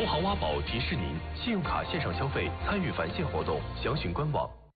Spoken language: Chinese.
豪挖宝提示您，信用卡线上消费参与返现活动，详询官网。